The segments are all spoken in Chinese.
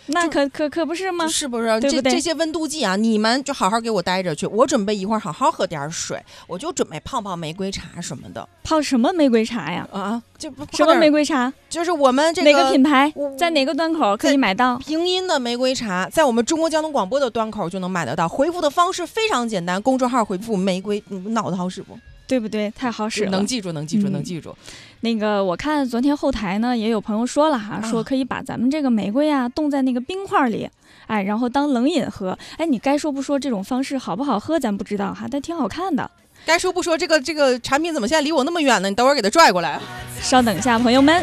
那可不是吗？ 是不是？ 对不对？ 这些温度计啊，你们就好好给我待着去。我准备一会儿好好喝点水，我就准备泡泡玫瑰茶什么的。 泡什么玫瑰茶呀？ 啊，就什么玫瑰茶？ 就是我们这个哪个品牌，在哪个端口可以买到？ 平阴的玫瑰茶，在我们中国交通广播的端口就能买得到。回复的方式非常简单，公众号回复玫瑰，脑子好使不？ 对不对？太好使了， 能记住。 那个我看昨天后台呢，也有朋友说了哈，说可以把咱们这个玫瑰啊冻在那个冰块里，哎，然后当冷饮喝。哎，你该说不说这种方式好不好喝，咱不知道哈，但挺好看的。 该说不说，这个产品怎么现在离我那么远呢？你等会儿给它拽过来。 稍等一下，朋友们，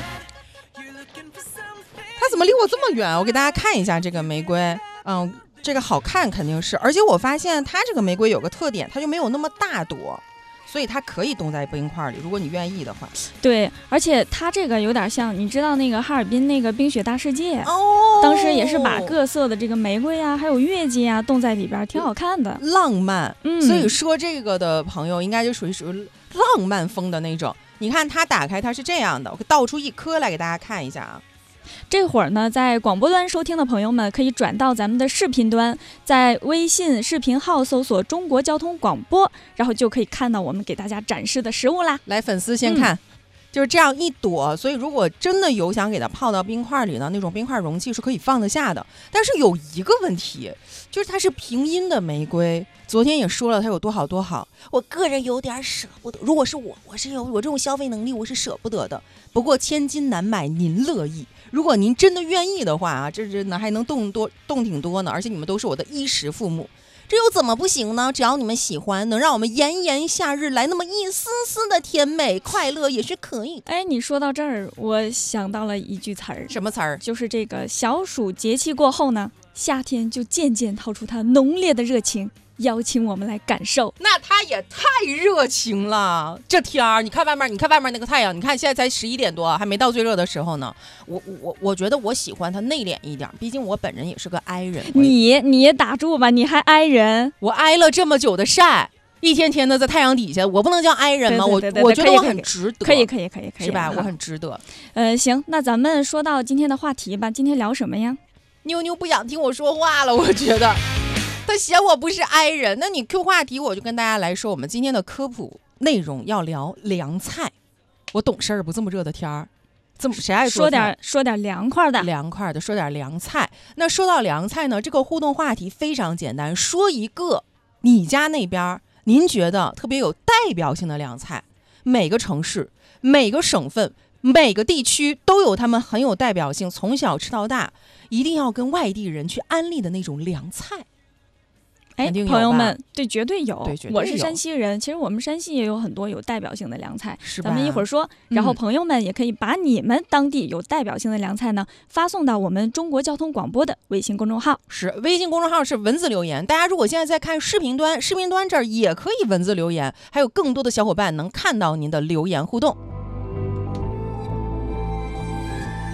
它怎么离我这么远？我给大家看一下这个玫瑰，这个好看肯定是，而且我发现它这个玫瑰有个特点，它就没有那么大朵。所以它可以冻在冰块里，如果你愿意的话。 对，而且它这个有点像，你知道那个哈尔滨那个冰雪大世界哦， 当时也是把各色的这个玫瑰啊，还有月季啊冻在里边，挺好看的， 浪漫。所以说这个的朋友应该就属于浪漫风的那种。你看它打开，它是这样的，我倒出一颗来给大家看一下啊。 这会儿呢，在广播端收听的朋友们可以转到咱们的视频端，在微信视频号搜索中国交通广播，然后就可以看到我们给大家展示的食物啦。 来，粉丝先看，就是这样一朵，所以如果真的有想给它泡到冰块里呢，那种冰块容器是可以放得下的。但是有一个问题，就是它是平阴的玫瑰，昨天也说了它有多好多好，我个人有点舍不得。如果是我是有我这种消费能力，我是舍不得的。不过千金难买您乐意，如果您真的愿意的话啊，这真的还能动挺多呢。而且你们都是我的衣食父母，这又怎么不行呢？只要你们喜欢，能让我们炎炎夏日来那么一丝丝的甜美快乐也是可以。 哎，你说到这儿，我想到了一句词儿。 什么词儿？ 就是这个小暑节气过后呢，夏天就渐渐掏出它浓烈的热情，邀请我们来感受。 那它也太热情了，这天儿，你看外面那个太阳，你看现在才11点多，还没到最热的时候呢。我觉得我喜欢它内敛一点，毕竟我本人也是个 I 人。 你也打住吧，你还 I 人？ 我挨了这么久的晒，一天天的在太阳底下，我不能叫 I 人吗？ 对我觉得我很值得。 可以， 是吧？我很值得。 行，那咱们说到今天的话题吧，今天聊什么呀？ 妞妞不想听我说话了，我觉得。他嫌我不是 I 人，那你 Q 话题，我就跟大家来说，我们今天的科普内容要聊凉菜。我懂事儿不？这么热的天儿，谁爱说点凉快的？ 说点凉菜。那说到凉菜呢，这个互动话题非常简单，说一个你家那边您觉得特别有代表性的凉菜。每个城市、每个省份、每个地区都有他们很有代表性，从小吃到大，一定要跟外地人去安利的那种凉菜。 哎，朋友们，对，绝对有。我是山西人，其实我们山西也有很多有代表性的凉菜，咱们一会儿说。然后朋友们也可以把你们当地有代表性的凉菜呢，发送到我们中国交通广播的微信公众号。 是，微信公众号是文字留言，大家如果现在在看视频端，视频端这儿也可以文字留言，还有更多的小伙伴能看到您的留言互动。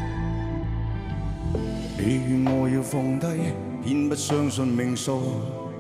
你勸我要放低，偏不相信命數。